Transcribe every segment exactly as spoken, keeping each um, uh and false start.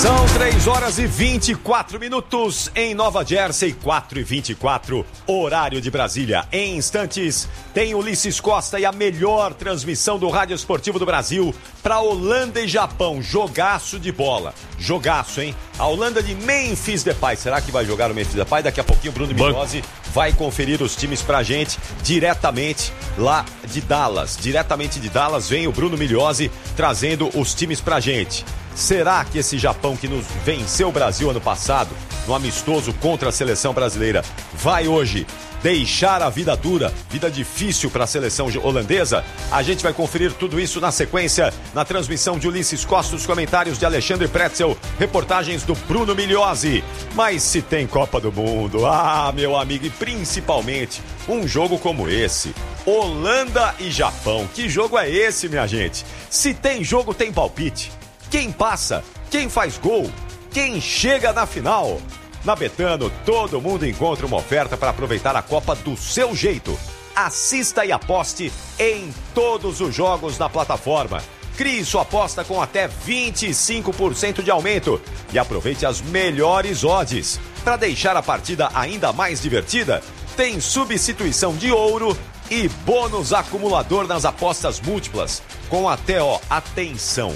São três horas e vinte e quatro minutos em Nova Jersey, quatro e vinte e quatro, horário de Brasília. Em instantes, tem Ulisses Costa e a melhor transmissão do Rádio Esportivo do Brasil para Holanda e Japão. Jogaço de bola. Jogaço, hein? A Holanda de Memphis Depay. Será que vai jogar o Memphis Depay? Daqui a pouquinho o Bruno Milhozzi vai conferir os times pra gente diretamente lá de Dallas. Diretamente de Dallas vem o Bruno Milhozzi trazendo os times pra gente. Será que esse Japão que nos venceu o Brasil ano passado, no amistoso contra a seleção brasileira, vai hoje deixar a vida dura, vida difícil para a seleção holandesa? A gente vai conferir tudo isso na sequência, na transmissão de Ulisses Costa, os comentários de Alexandre Pretzel, reportagens do Bruno Milhozzi. Mas se tem Copa do Mundo, ah, meu amigo, e principalmente um jogo como esse, Holanda e Japão. Que jogo é esse, minha gente? Se tem jogo, tem palpite. Quem passa? Quem faz gol? Quem chega na final? Na Betano, todo mundo encontra uma oferta para aproveitar a Copa do seu jeito. Assista e aposte em todos os jogos da plataforma. Crie sua aposta com até vinte e cinco por cento de aumento e aproveite as melhores odds. Para deixar a partida ainda mais divertida, tem substituição de ouro e bônus acumulador nas apostas múltiplas com até, ó, atenção,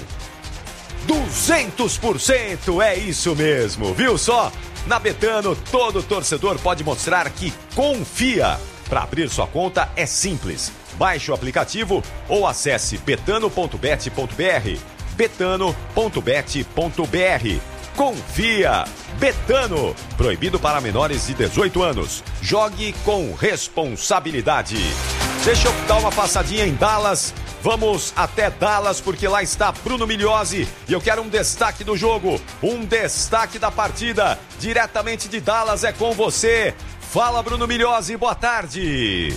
duzentos por cento, é isso mesmo, viu só? Na Betano, todo torcedor pode mostrar que confia. Para abrir sua conta é simples. Baixe o aplicativo ou acesse betano ponto bet ponto br. betano ponto bet ponto br. Confia! Betano, proibido para menores de dezoito anos. Jogue com responsabilidade. Deixa eu dar uma passadinha em Dallas. Vamos até Dallas, porque lá está Bruno Milhozzi e eu quero um destaque do jogo, um destaque da partida, diretamente de Dallas, é com você. Fala, Bruno Milhozzi, boa tarde.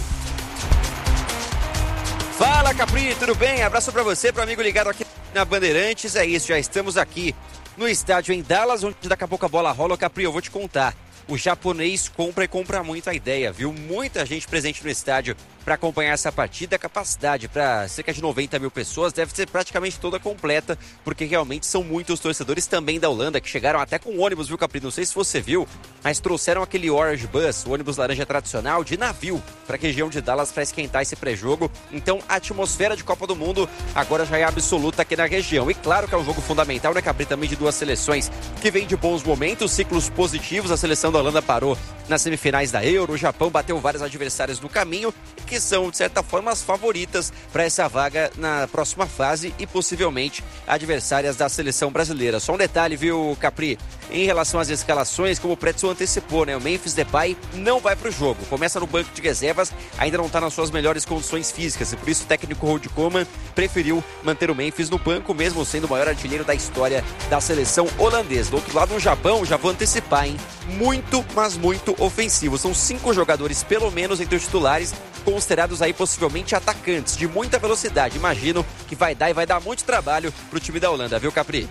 Fala, Capri, tudo bem? Abraço pra você, pro amigo ligado aqui na Bandeirantes. É isso, já estamos aqui no estádio em Dallas, onde daqui a pouco a bola rola. Capri, eu vou te contar. O japonês compra e compra muito a ideia, viu? Muita gente presente no estádio para acompanhar essa partida. A capacidade para cerca de noventa mil pessoas deve ser praticamente toda completa, porque realmente são muitos torcedores também da Holanda que chegaram até com ônibus, viu, Capri? Não sei se você viu, mas trouxeram aquele Orange Bus, o ônibus laranja tradicional, de navio para a região de Dallas para esquentar esse pré-jogo. Então a atmosfera de Copa do Mundo agora já é absoluta aqui na região. E claro que é um jogo fundamental, né, Capri? Também de duas seleções que vêm de bons momentos, ciclos positivos. A seleção da Holanda parou nas semifinais da Euro, o Japão bateu vários adversários no caminho, que são, de certa forma, as favoritas para essa vaga na próxima fase e possivelmente adversárias da seleção brasileira. Só um detalhe, viu, Capri? Em relação às escalações, como o Pretzel antecipou, né? O Memphis Depay não vai para o jogo, começa no banco de reservas, ainda não está nas suas melhores condições físicas e por isso o técnico Ronald Koeman preferiu manter o Memphis no banco, mesmo sendo o maior artilheiro da história da seleção holandesa. Do outro lado, no Japão, já vou antecipar, hein? Muito, mas muito ofensivo. São cinco jogadores, pelo menos, entre os titulares, considerados aí possivelmente atacantes de muita velocidade. Imagino que vai dar e vai dar muito trabalho pro time da Holanda, viu, Capri?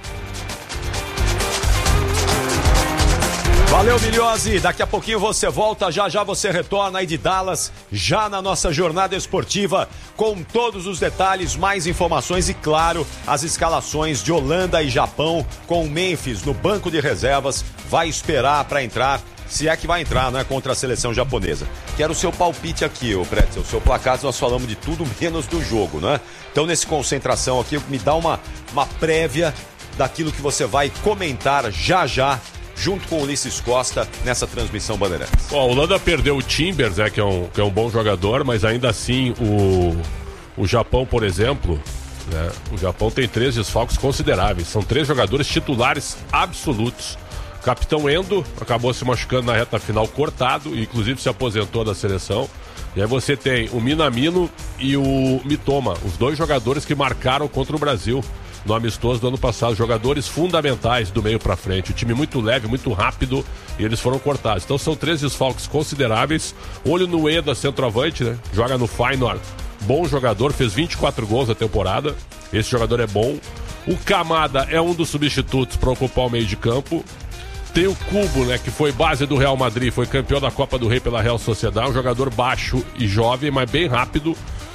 Valeu, Milhozzi. Daqui a pouquinho você volta, já já você retorna aí de Dallas, já na nossa jornada esportiva, com todos os detalhes, mais informações e, claro, as escalações de Holanda e Japão, com o Memphis no banco de reservas, vai esperar para entrar, se é que vai entrar, não é, contra a seleção japonesa. Quero o seu palpite aqui, ô Pretzel, o seu placar, nós falamos de tudo menos do jogo, né? Então, nesse concentração aqui, me dá uma, uma prévia daquilo que você vai comentar já já, junto com o Ulisses Costa, nessa transmissão Bandeirantes. Bom, a Holanda perdeu o Timbers, né, que, é um, que é um bom jogador, mas ainda assim o, o Japão, por exemplo, né, o Japão tem três desfalques consideráveis. São três jogadores titulares absolutos. O capitão Endo acabou se machucando na reta final, cortado, e inclusive se aposentou da seleção. E aí você tem o Minamino e o Mitoma, os dois jogadores que marcaram contra o Brasil no amistoso do ano passado, jogadores fundamentais do meio pra frente, o time muito leve, muito rápido, e eles foram cortados. Então são três desfalques consideráveis. Olho no Eda, centroavante, né? Joga no Feyenoord, bom jogador, fez vinte e quatro gols na temporada, esse jogador é bom. O Kamada é um dos substitutos para ocupar o meio de campo. Tem o Kubo, né, que foi base do Real Madrid, foi campeão da Copa do Rei pela Real Sociedade, um jogador baixo e jovem, mas bem rápido.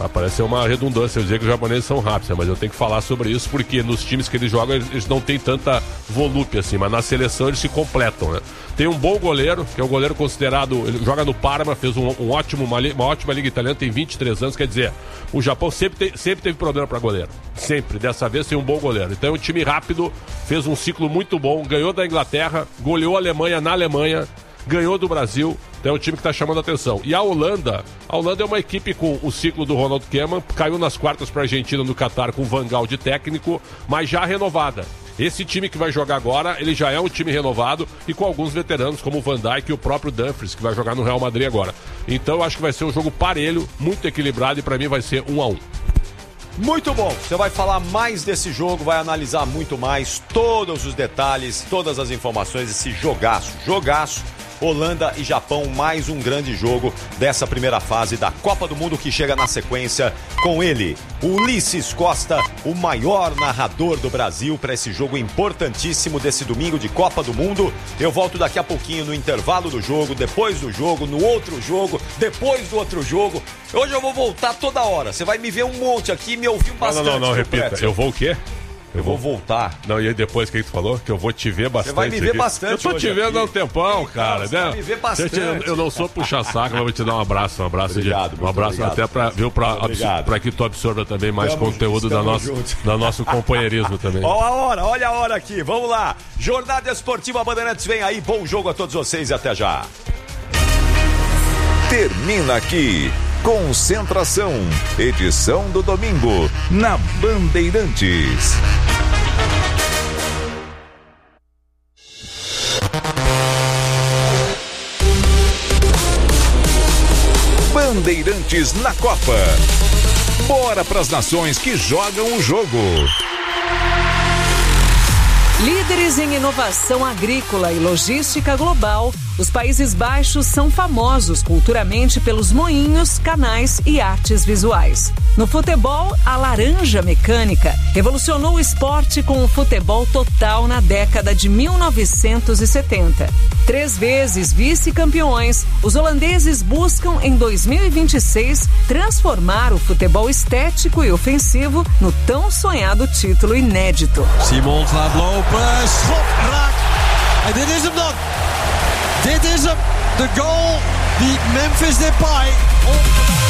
Parece uma redundância eu dizer que os japoneses são rápidos, mas eu tenho que falar sobre isso porque nos times que eles jogam eles não têm tanta volúpia assim, mas na seleção eles se completam, né? Tem um bom goleiro, que é um goleiro considerado, ele joga no Parma, fez um, um ótimo, uma, uma ótima liga italiana, tem vinte e três anos, quer dizer, o Japão sempre, te, sempre teve problema para goleiro, sempre, dessa vez tem um bom goleiro, então é um time rápido, fez um ciclo muito bom, ganhou da Inglaterra, goleou a Alemanha na Alemanha, ganhou do Brasil, então é um time que está chamando a atenção. E a Holanda, a Holanda é uma equipe com o ciclo do Ronald Koeman, caiu nas quartas para a Argentina no Catar com o Van Gaal de técnico, mas já renovada. Esse time que vai jogar agora, ele já é um time renovado e com alguns veteranos como o Van Dijk e o próprio Dumfries, que vai jogar no Real Madrid agora. Então eu acho que vai ser um jogo parelho, muito equilibrado e para mim vai ser um a um. Muito bom, você vai falar mais desse jogo, vai analisar muito mais todos os detalhes, todas as informações, esse jogaço, jogaço. Holanda e Japão, mais um grande jogo dessa primeira fase da Copa do Mundo que chega na sequência com ele, Ulisses Costa, o maior narrador do Brasil para esse jogo importantíssimo desse domingo de Copa do Mundo. Eu volto daqui a pouquinho no intervalo do jogo, depois do jogo, no outro jogo, depois do outro jogo. Hoje eu vou voltar toda hora, você vai me ver um monte aqui e me ouvir bastante. Não, não, não, repita, Pretzel. Eu vou o quê? Eu vou voltar. Não, e aí depois que tu falou? Que eu vou te ver bastante. Você vai me ver aqui. bastante. Eu tô te vendo há um tempão, cara. Você né? vai me ver bastante. Eu, eu não sou puxa-saco, mas vou te dar um abraço. Um abraço, obrigado, de, um abraço obrigado. até pra, viu, pra, pra que tu absorva também mais Tamo conteúdo junto, da nosso, da nosso companheirismo também. Olha a hora, olha a hora aqui. Vamos lá. Jornada Esportiva Bandeirantes vem aí. Bom jogo a todos vocês e até já. Termina aqui. Concentração. Edição do domingo na Bandeirantes. Bandeirantes na Copa. Bora pras nações que jogam o jogo. Líderes em inovação agrícola e logística global, os Países Baixos são famosos culturalmente pelos moinhos, canais e artes visuais. No futebol, a laranja mecânica revolucionou o esporte com o futebol total na década de mil novecentos e setenta. Três vezes vice-campeões, os holandeses buscam em dois mil e vinte e seis transformar o futebol estético e ofensivo no tão sonhado título inédito. Simons laat lopen, schot raak. En dit is hem dan. Dit is hem, de goal die Memphis Depay...